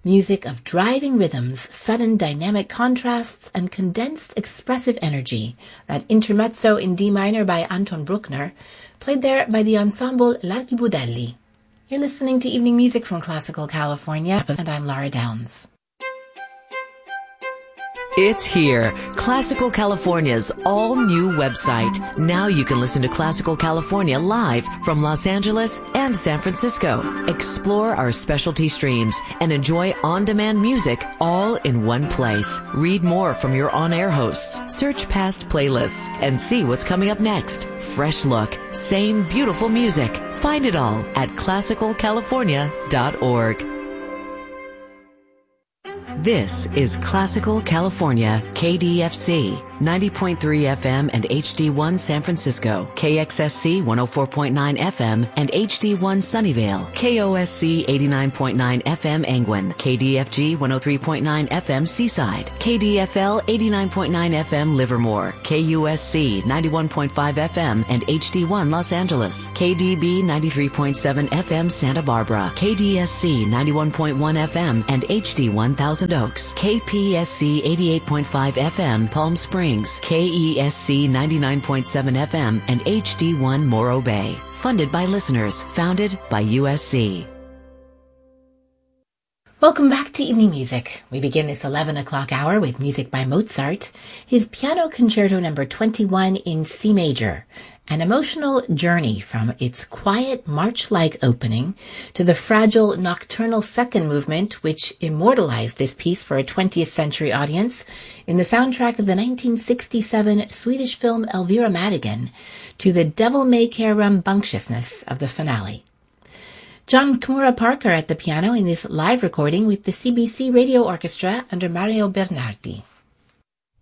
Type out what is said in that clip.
music of driving rhythms, sudden dynamic contrasts, and condensed expressive energy. That intermezzo in D minor by Anton Bruckner, played there by the ensemble L'Archibudelli. You're listening to Evening Music from Classical California, and I'm Laura Downs. It's here, Classical California's all-new website. Now you can listen to Classical California live from Los Angeles and San Francisco. Explore our specialty streams and enjoy on-demand music all in one place. Read more from your on-air hosts, search past playlists, and see what's coming up next. Fresh look, same beautiful music. Find it all at classicalcalifornia.org. This is Classical California, KDFC, 90.3 FM and HD1 San Francisco, KXSC 104.9 FM and HD1 Sunnyvale, KOSC 89.9 FM Angwin, KDFG 103.9 FM Seaside, KDFL 89.9 FM Livermore, KUSC 91.5 FM and HD1 Los Angeles, KDB 93.7 FM Santa Barbara, KDSC 91.1 FM and HD 1000 Oaks, KPSC 88.5 FM Palm Springs, KESC 99.7 FM and HD1 Morro Bay. Funded by listeners, founded by USC. Welcome back to Evening Music. We begin this 11 o'clock hour with music by Mozart, his Piano Concerto No. 21 in C major, an emotional journey from its quiet march-like opening to the fragile nocturnal second movement, which immortalized this piece for a 20th century audience in the soundtrack of the 1967 Swedish film Elvira Madigan, to the devil-may-care rambunctiousness of the finale. John Kimura Parker at the piano in this live recording with the CBC Radio Orchestra under Mario Bernardi.